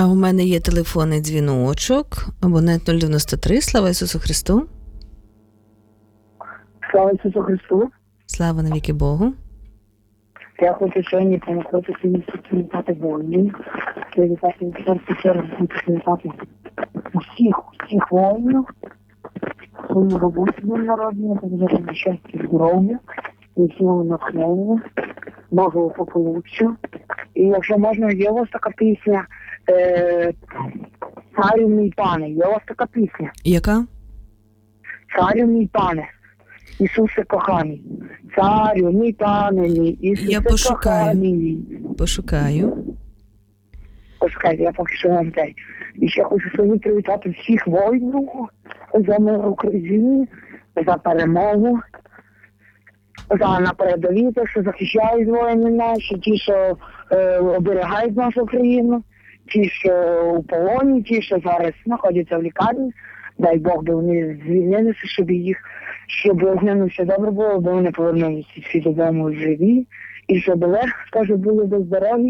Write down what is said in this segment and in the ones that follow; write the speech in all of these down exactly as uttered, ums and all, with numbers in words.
А у мене є телефонний дзвіночок, абонент нуль дев'яносто три. Слава Ісусу Христу! Слава Ісусу Христу! Слава навіки Богу! Я хочу сьогодні помогти собі привітати воїнів, привітати привітати усіх, усіх воїнів, свою роботу днем народження, побажати щастя, здоров'я, і силу натхнення, Божого пополуччя. І якщо можна, є у вас така пісня е, «Царю мій пане», є у вас така пісня? Яка? «Царю мій пане». Ісусе коханий, царю, мій пане, мій, Ісусе я пошукаю. коханий. Пошукаю. Пошукайте, я поки що вам цей. І ще хочу сьогодні привітати всіх воїнів за мир в Україні, за перемогу, за на передовій, те, що захищають воїни наші, ті, що е, оберігають нашу країну, ті, що у полоні, ті, що зараз знаходяться в лікарні. Дай Бог, би вони звільнилися, щоб їх, щоб з ними все добре було, бо вони повернулися всі додому живі, і щоб легко, скажу, були до здоров'я,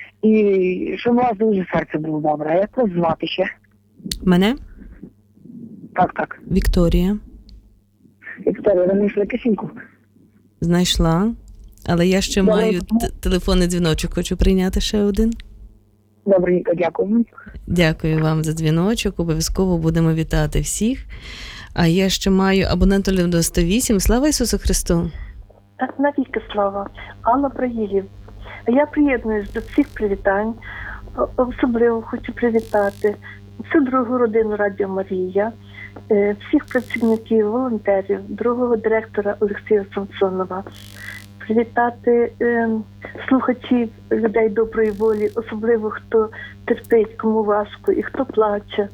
і щоб у вас дуже серце було добре. А як вас звати ще? Мене? Так, так. Вікторія. Вікторія, ви знайшли кисіньку? Знайшла, але я ще Добре. маю т- телефонний дзвіночок, хочу прийняти ще один. Добренько, дякую. Дякую вам за дзвіночок, обов'язково будемо вітати всіх. А я ще маю абонент нуль дев'яносто вісім. Слава Ісусу Христу! Навіки слава. Алла Браїлів. Я приєднуюсь до всіх привітань. О- Особливо хочу привітати всю другу родину Радіо Марія, е, всіх працівників, волонтерів, другого директора Олексія Самсонова, привітати е, слухачів, людей доброї волі, особливо хто терпить, кому важко і хто плаче.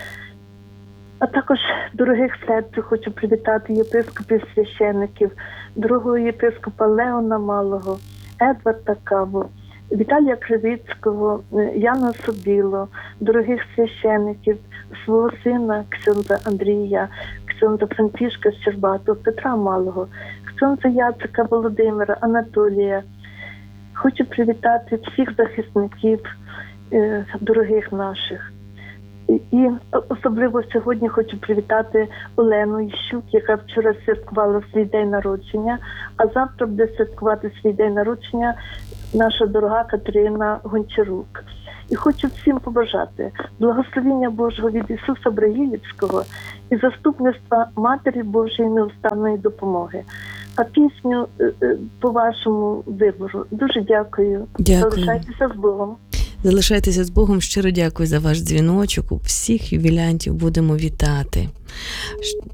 А також дорогих сестер хочу привітати єпископів священиків, дорогого єпископа Леона Малого, Едварда Каву, Віталія Кривицького, Яна Собіло, дорогих священиків, свого сина ксьондза Андрія, ксьондза Францішка Щербатого, Петра Малого, ксьондза Яцика Володимира, Анатолія. Хочу привітати всіх захисників, е, дорогих наших. І- І особливо сьогодні хочу привітати Олену Іщук, яка вчора святкувала свій день народження, а завтра буде святкувати свій день народження наша дорога Катерина Гончарук. І хочу всім побажати благословення Божого від Ісуса Браїлівського і заступництва Матері Божої неустанної допомоги. А пісню е, е, по вашому вибору. Дуже дякую. Дякую. Залишайтеся з Богом. Залишайтеся з Богом. Щиро дякую за ваш дзвіночок. У всіх ювілянтів будемо вітати. Ш-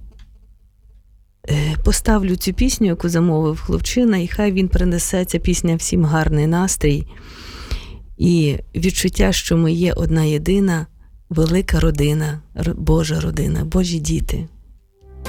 е, Поставлю цю пісню, яку замовив хлопчина, і хай він принесе, ця пісня, всім гарний настрій і відчуття, що ми є одна єдина, велика родина, р- Божа родина, Божі діти.